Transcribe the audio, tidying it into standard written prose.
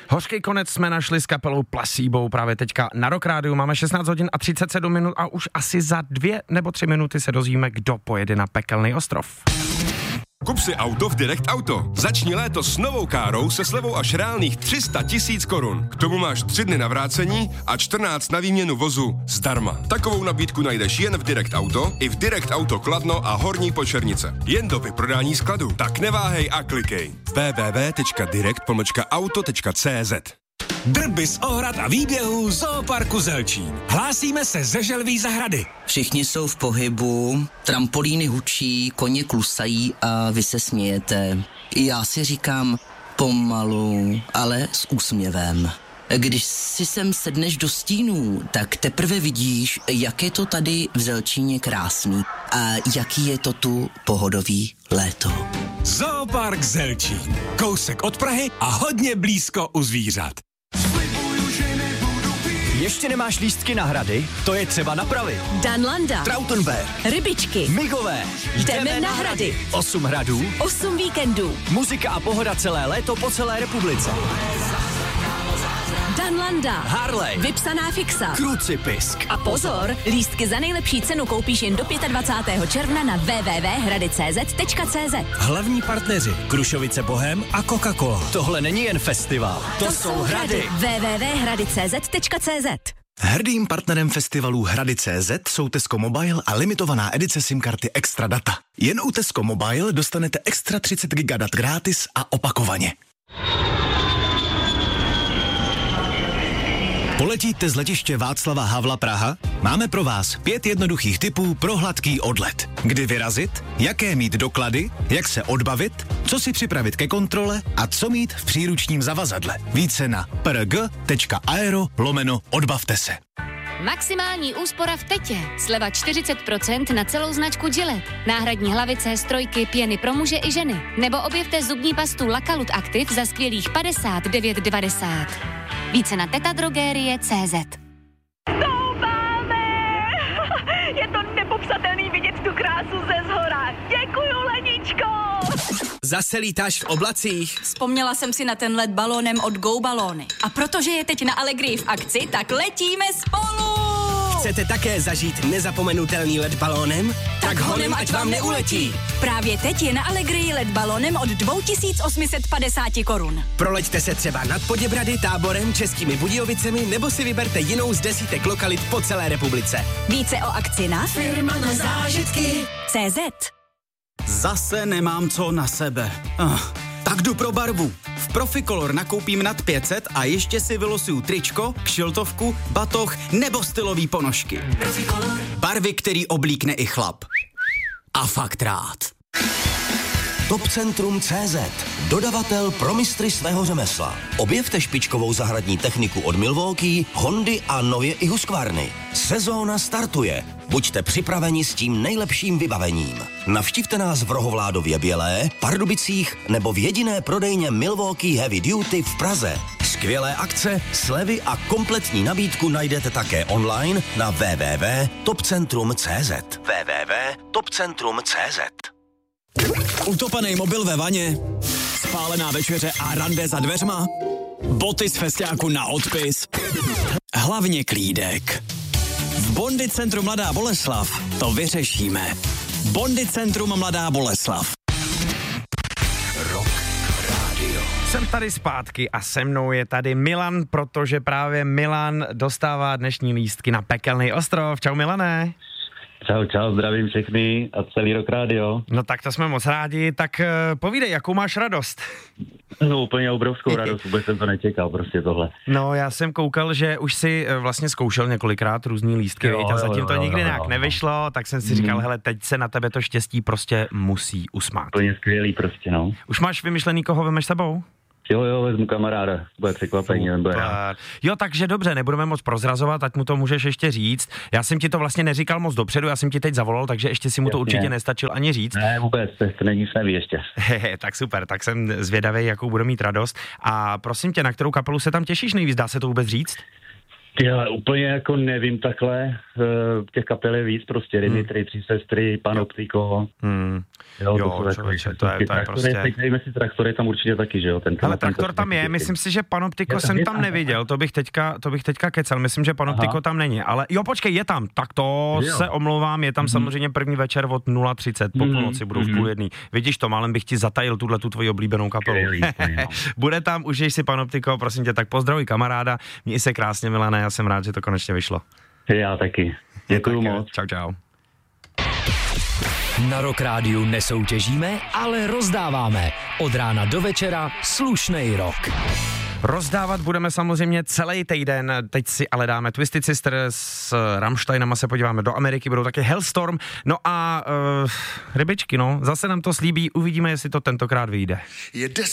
Hořký konec jsme našli s kapelou Placebo právě teďka na Rock Rádiu. Máme 16 hodin a 37 minut a už asi za 2 nebo 3 minuty se dozvíme, kdo pojede na pekelný ostrov. Kup si auto v Direct Auto. Začni léto s novou károu se slevou až reálných 300 000 korun. K tomu máš 3 dny na vrácení a 14 na výměnu vozu zdarma. Takovou nabídku najdeš jen v Direct Auto, i v Direct Auto Kladno a Horní Počernice. Jen do vyprodání skladu. Tak neváhej a klikej. www.direct-auto.cz. Drby z ohrad a výběhů Zooparku Zelčín. Hlásíme se ze Želví zahrady. Všichni jsou v pohybu, trampolíny hučí, koně klusají a vy se smějete. Já si říkám pomalu, ale s úsměvem. Když si sem sedneš do stínů, tak teprve vidíš, jak je to tady v Zelčíně krásný a jaký je to tu pohodový léto. Zoopark Zelčín. Kousek od Prahy a hodně blízko u zvířat. Ještě nemáš lístky na hrady? To je třeba napravit. Danlanda, Trautenberg, Rybičky, Migové. Jdeme na hrady. 8 hradů, 8 víkendů. muzika a pohoda celé léto po celé republice. Danlanda, Harley, vypsaná fixa. Krucipisk. A pozor, lístky za nejlepší cenu koupíš jen do 25. června na www.hradicz.cz. Hlavní partneři Krušovice Bohem a Coca-Cola. Tohle není jen festival, to jsou hrady. www.hradicz.cz. Hrdým partnerem festivalu Hrady.cz jsou Tesco Mobile a limitovaná edice SIM karty Extra Data. Jen u Tesco Mobile dostanete extra 30 GB dat gratis a opakovaně. Poletíte z letiště Václava Havla Praha? Máme pro vás 5 jednoduchých tipů pro hladký odlet. Kdy vyrazit, jaké mít doklady, jak se odbavit, co si připravit ke kontrole a co mít v příručním zavazadle. Více na prg.aero/odbavte se. Maximální úspora v Tetě. Sleva 40% na celou značku Gillette. Náhradní hlavice, strojky, pěny pro muže i ženy. Nebo objevte zubní pastu Lakalut Active za skvělých 59,90. Více na tetadrogerie.cz. Stoupáme! Je to nepopsatelný vidět tu krásu ze zhora. Děkuju, Leničko! Zase lítáš v oblacích? Vzpomněla jsem si na ten let balónem od Go Balóny. A protože je teď na Allegrii v akci, tak letíme spolu! Chcete také zažít nezapomenutelný let balónem? Tak honem, ať vám neuletí! Právě teď je na Allegrii let balónem od 2850 korun. Proleďte se třeba nad Poděbrady, Táborem, Českými Budějovicemi nebo si vyberte jinou z desítek lokalit po celé republice. Více o akci na Firma na zážitky CZ. Zase nemám co na sebe. Tak jdu pro barvu. V Proficolor nakoupím nad 500 a ještě si vylosuju tričko, kšiltovku, batoh nebo stylový ponožky. Proficolor. Barvy, který oblíkne i chlap. A fakt rád. Topcentrum.cz, dodavatel pro mistry svého řemesla. Objevte špičkovou zahradní techniku od Milwaukee, Hondy a nově i Husqvarny. Sezóna startuje. Buďte připraveni s tím nejlepším vybavením. Navštivte nás v Rohovládově Bělé, Pardubicích nebo v jediné prodejně Milwaukee Heavy Duty v Praze. Skvělé akce, slevy a kompletní nabídku najdete také online na www.topcentrum.cz. www.topcentrum.cz. Utopaný mobil ve vaně, spálená večeře a rande za dveřma, boty z festiáku na odpis, hlavně klídek. V Bondi Centru Mladá Boleslav to vyřešíme. Bondi Centrum Mladá Boleslav. Rock Radio. Jsem tady zpátky a se mnou je tady Milan, protože právě Milan dostává dnešní lístky na pekelný ostrov. Čau Milané. Čau, zdravím všechny a celý Rock Radio. No tak to jsme moc rádi, tak povídej, jakou máš radost? No úplně obrovskou radost, vůbec jsem to nečekal, prostě tohle. No já jsem koukal, že už si vlastně zkoušel několikrát různý lístky, a zatím to nikdy nějak nevyšlo, tak jsem si říkal, hele, teď se na tebe to štěstí prostě musí usmát. Úplně skvělý prostě, no. Už máš vymyšlený, koho vemeš sebou? Jo, vezmu kamaráda, bude překvapení. Jo, takže dobře, nebudeme moc prozrazovat, ať mu to můžeš ještě říct. Já jsem ti to vlastně neříkal moc dopředu, já jsem ti teď zavolal, takže ještě si mu to určitě nestačil ani říct. Ne, vůbec, to nic neví ještě. Tak super, tak jsem zvědavý, jakou budu mít radost. A prosím tě, na kterou kapelu se tam těšíš nejvíc, dá se to vůbec říct? Já úplně jako nevím takhle, těch kapel je víc, prostě Dimitri, Tři sestry, Panoptiko. Jo, člověče, to je prostě... Sejknejme si Traktory tam určitě taky, že jo? Ale Traktor tam je, myslím si, že Panoptiko jsem tam neviděl, to bych teďka kecal, myslím, že Panoptiko tam není, ale jo, počkej, je tam, tak to se omlouvám, je tam samozřejmě první večer od 0:30, po půlnoci budou v 12:30. Vidíš to, málem bych ti zatajil tu tvoji oblíbenou kapelu. Bude tam, užij si Panoptiko, prosím tě, tak pozdravuj kamaráda, měj se krásně, Milane, já jsem rád, že to konečně vyšlo. Já taky. Děkuju moc. Čau. Na Rock Rádiu nesoutěžíme, ale rozdáváme. Od rána do večera slušnej rock. Rozdávat budeme samozřejmě celý týden, teď si ale dáme Twisted Sister s Rammsteinem a se podíváme do Ameriky, budou taky Hellstorm, no a rybičky, zase nám to slíbí, uvidíme, jestli to tentokrát vyjde.